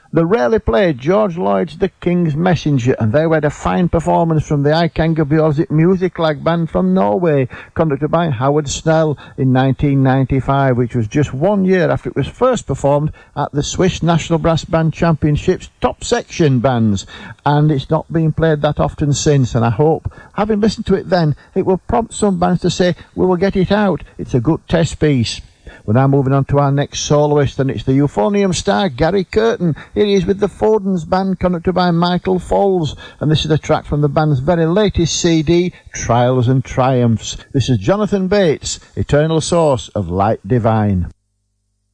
The rarely played George Lloyd's The King's Messenger, and they had a fine performance from the Eikengebjørzik Music Band from Norway, conducted by Howard Snell in 1995, which was just 1 year after it was first performed at the Swiss National Brass Band Championships top section bands, and it's not been played that often since, and I hope, having listened to it then, it will prompt some bands to say, we will get it out. It's a good test piece. We're now moving on to our next soloist, and it's the euphonium star Gary Curtin. Here he is with the Fodens Band, conducted by Michael Foles, and this is a track from the band's very latest CD, Trials and Triumphs. This is Jonathan Bates, Eternal Source of Light Divine.